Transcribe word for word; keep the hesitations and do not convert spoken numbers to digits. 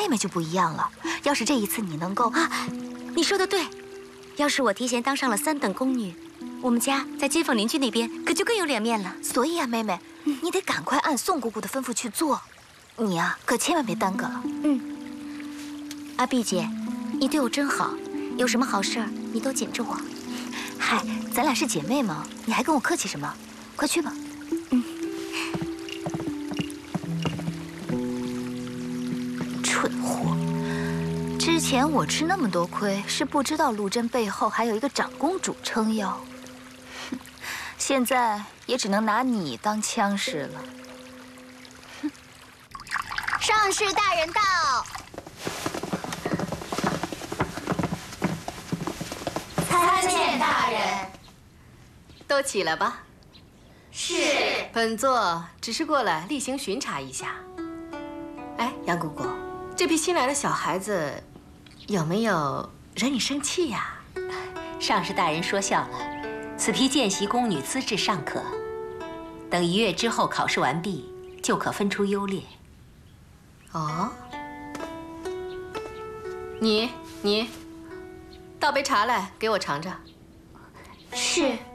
妹就不一样了。要是这一次你能够啊， 你说的对，要是我提前当上了三等宫女，我们家在金凤邻居那边可就更有脸面了。 所以啊，妹妹，你得赶快按宋姑姑的吩咐去做。你呀、啊，可千万别耽搁了。 嗯。阿碧姐，你对我真好，有什么好事儿你都紧着我。 嗨，咱俩是姐妹嘛，你还跟我客气什么？快去吧。嗯。蠢货！之前我吃那么多亏，是不知道陆贞背后还有一个长公主撑腰。现在也只能拿你当枪使了。 上士大人到。参见大人。 都起来吧。 是。 本座只是过来例行巡查一下。哎，杨姑姑，这批新来的小孩子，有没有惹你生气呀？ 上士大人说笑了，此批见习宫女资质尚可，等一月之后考试完毕，就可分出优劣。 哦，你你，倒杯茶来给我尝尝。 是。